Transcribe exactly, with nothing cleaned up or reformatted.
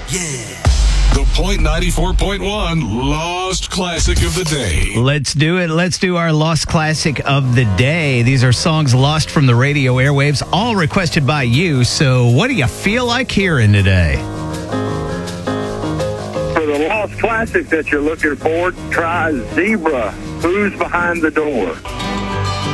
The Point ninety-four point one Lost Classic of the Day. Let's do it. Let's do our Lost Classic of the Day. These are songs lost from the radio airwaves, all requested by you. So what do you feel like hearing today? For the Lost Classic that you're looking for, try Zebra, Who's Behind the Door.